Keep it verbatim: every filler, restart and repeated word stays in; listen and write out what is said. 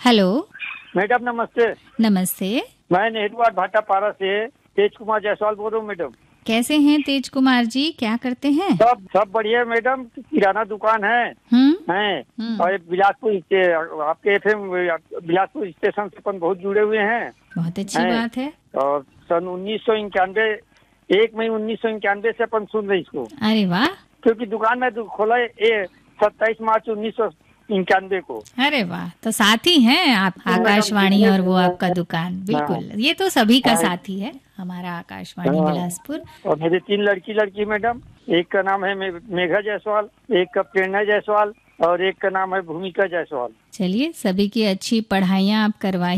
Hello. Madam नमस्ते। नमस्ते। मैं नेहरूवाड भाटापारा से तेज कुमार जायसवाल बोल रहा हूँ मैडम। कैसे हैं तेज कुमार जी, क्या करते हैं? सब सब बढ़िया मैडम, किराना दुकान है हम्म हैं हम्म। और बिलासपुर स्टे- आपके एफएम बिलासपुर स्टेशन से अपन बहुत जुड़े हुए हैं। बहुत अच्छी हैं। बात है। और सन उन्नीस सौ इक्यानवे एक मई उन्नीस सौ इक्यानवे से अपन सुन रहे इसको, अरे वाह। क्योंकि दुकान में दु- खोला है ये सत्ताईस मार्च उन्नीस सौ इक्यानवे को। अरे वाह, तो साथी हैं आप, आकाशवाणी और वो आपका दुकान। बिल्कुल, ये तो सभी का साथी है हमारा आकाशवाणी बिलासपुर। और मेरे तीन लड़की लड़की मैडम, एक का नाम है मे- मेघा जायसवाल, एक का प्रेरणा जायसवाल और एक का नाम है भूमिका जायसवाल। चलिए, सभी की अच्छी पढ़ाइयाँ आप करवाइए।